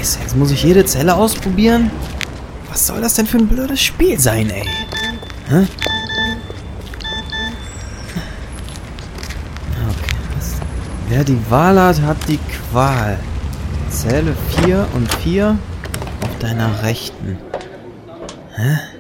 Scheiße, jetzt muss ich jede Zelle ausprobieren? Was soll das denn für ein blödes Spiel sein, ey? Hä? Okay, wer die Wahl hat, hat die Qual. Zähle 4 und 4 auf deiner Rechten. Hä?